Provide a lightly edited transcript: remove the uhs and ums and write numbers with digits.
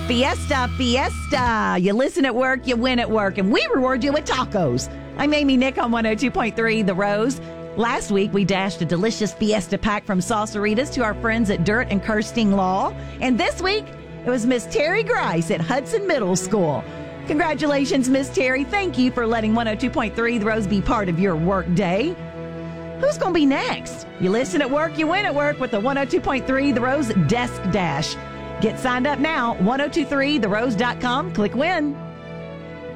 Fiesta, fiesta. You listen at work, you win at work, and we reward you with tacos. I'm Amy Nick on 102.3 The Rose. Last week, we dashed a delicious Fiesta pack from Salsaritas to our friends at Dirt and Kirsting Law. And this week, it was Miss Terry Grice at Hudson Middle School. Congratulations, Miss Terry. Thank you for letting 102.3 The Rose be part of your work day. Who's going to be next? You listen at work, you win at work with the 102.3 The Rose Desk Dash. Get signed up now, 1023therose.com. Click win.